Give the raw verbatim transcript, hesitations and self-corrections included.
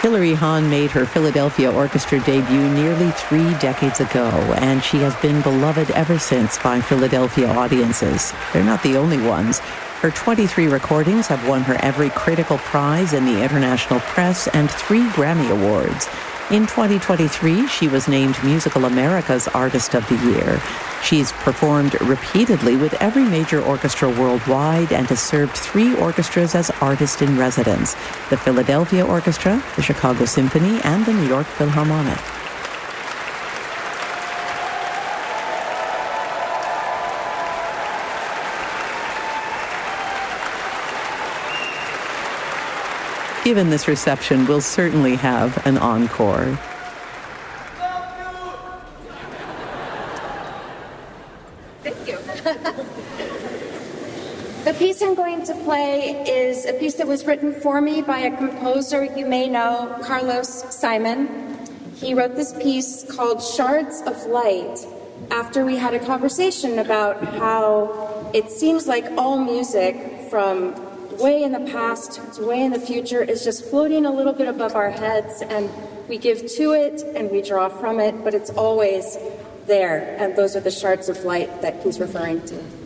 Hilary Hahn made her Philadelphia Orchestra debut nearly three decades ago, and she has been beloved ever since by Philadelphia audiences. They're not the only ones. Her twenty-three recordings have won her every critical prize in the international press and three Grammy Awards. In twenty twenty-three, she was named Musical America's Artist of the Year. She's performed repeatedly with every major orchestra worldwide and has served three orchestras as artist in residence: the Philadelphia Orchestra, the Chicago Symphony, and the New York Philharmonic. Given this reception, we'll certainly have an encore. Thank you. The piece I'm going to play is a piece that was written for me by a composer you may know, Carlos Simon. He wrote this piece called Shards of Light after we had a conversation about how it seems like all music from way in the past to way in the future is just floating a little bit above our heads, and we give to it and we draw from it, but it's always there, and those are the shards of light that he's referring to.